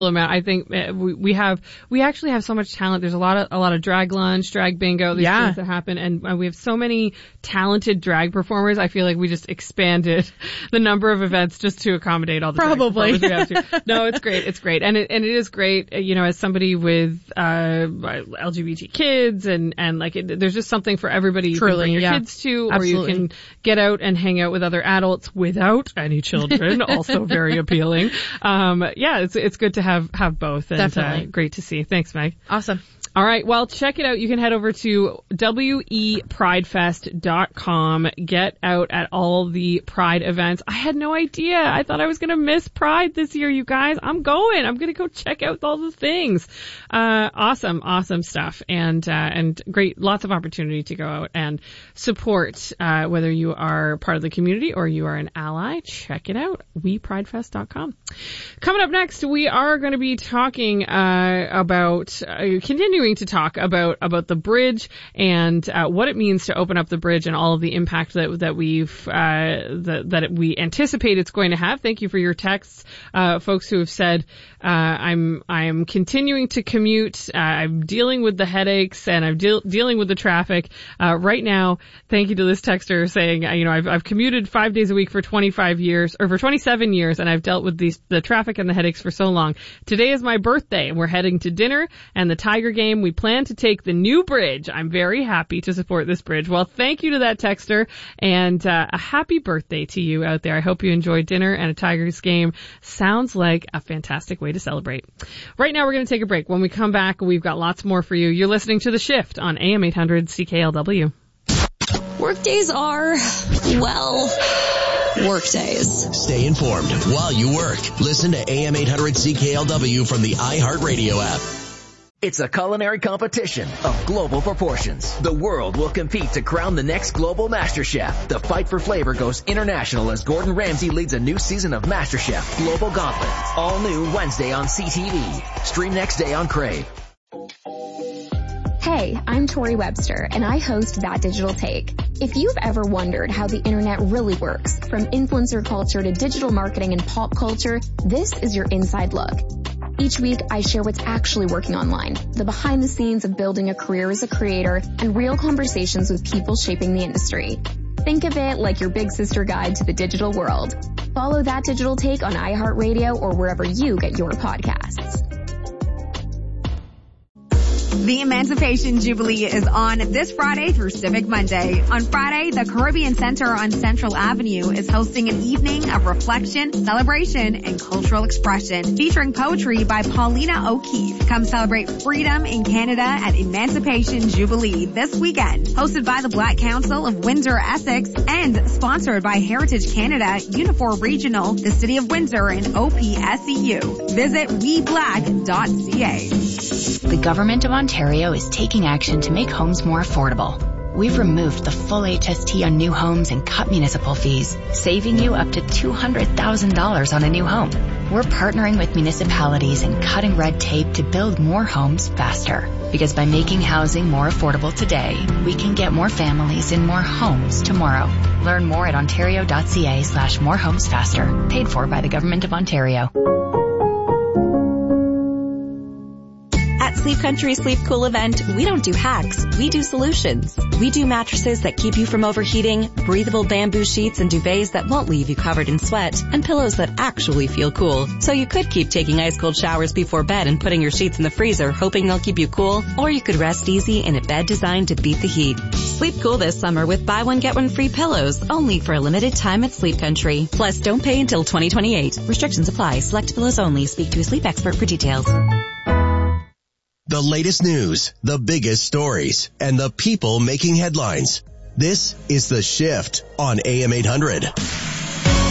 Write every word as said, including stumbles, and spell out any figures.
amount. I think we, we have, we actually have so much talent. There's a lot of, a lot of drag lunch, drag bingo, these yeah. things that happen. And we have so many talented drag performers. I feel like we just expanded the number of events just to accommodate all the Probably. drag performers we have to. No, it's great. It's great. And it, and it is great, you know, as somebody with, uh, L G B T kids and, and like it, there's just something for everybody you Truly, can bring your yeah. kids to, or Absolutely. you can get out and hang out with other adults without any children. Also very appealing. Um, yeah, it's, it's good to have, have both. And, Definitely. Uh, great to see. Thanks, Meg. Awesome. All right. Well, check it out. You can head over to W E Pridefest dot com. Get out at all the Pride events. I had no idea. I thought I was going to miss Pride this year, you guys. I'm going. I'm going to go check out all the things. Uh, awesome, awesome stuff. And, uh, and great, lots of opportunity to go out and support, uh, whether you are part of the community or you are an ally. Check it out. We Pridefest dot com. Coming up next, we are going to be talking, uh, about, uh, continuing to talk about about the bridge and uh, what it means to open up the bridge and all of the impact that that we've uh, that, that we anticipate it's going to have. Thank you for your texts, uh, folks who have said uh, I'm I'm continuing to commute. Uh, I'm dealing with the headaches and I'm deal dealing with the traffic uh, right now. Thank you to this texter saying, uh, you know, I've I've commuted five days a week for twenty-five years or for twenty-seven years, and I've dealt with these the traffic and the headaches for so long. Today is my birthday, and we're heading to dinner and the Tiger game. We plan to take the new bridge. I'm very happy to support this bridge. Well, thank you to that texter, and uh, a happy birthday to you out there. I hope you enjoyed dinner and a Tigers game. Sounds like a fantastic way to celebrate. Right now, we're going to take a break. When we come back, we've got lots more for you. You're listening to The Shift on A M eight hundred C K L W. Workdays are, well, workdays. Stay informed while you work. Listen to A M eight hundred C K L W from the iHeartRadio app. It's a culinary competition of global proportions. The world will compete to crown the next global master chef. The fight for flavor goes international as Gordon Ramsay leads a new season of MasterChef Global Gauntlet. All new Wednesday on C T V. Stream next day on Crave. Hey, I'm Tori Webster, and I host That Digital Take. If you've ever wondered how the internet really works, from influencer culture to digital marketing and pop culture, this is your inside look. Each week, I share what's actually working online, the behind the scenes of building a career as a creator, and real conversations with people shaping the industry. Think of it like your big sister guide to the digital world. Follow That Digital Take on iHeartRadio or wherever you get your podcasts. The Emancipation Jubilee is on this Friday through Civic Monday. On Friday, the Caribbean Center on Central Avenue is hosting an evening of reflection, celebration, and cultural expression featuring poetry by Paulina O'Keefe. Come celebrate freedom in Canada at Emancipation Jubilee this weekend. Hosted by the Black Council of Windsor, Essex, and sponsored by Heritage Canada, Unifor Regional, the City of Windsor, and O P S E U. Visit we black dot c a. The Government of Ontario is taking action to make homes more affordable. We've removed the full H S T on new homes and cut municipal fees, saving you up to two hundred thousand dollars on a new home. We're partnering with municipalities and cutting red tape to build more homes faster. Because by making housing more affordable today, we can get more families in more homes tomorrow. Learn more at ontario.ca slash more homes faster. Paid for by the Government of Ontario. At Sleep Country Sleep Cool event, we don't do hacks, we do solutions. We do mattresses that keep you from overheating, breathable bamboo sheets and duvets that won't leave you covered in sweat, and pillows that actually feel cool. So you could keep taking ice cold showers before bed and putting your sheets in the freezer hoping they'll keep you cool, or you could rest easy in a bed designed to beat the heat. Sleep cool this summer with buy one get one free pillows, only for a limited time at Sleep Country. Plus, don't pay until twenty twenty-eight. Restrictions apply. Select pillows only. Speak to a sleep expert for details. The latest news, the biggest stories, and the people making headlines. This is The Shift on A M eight hundred.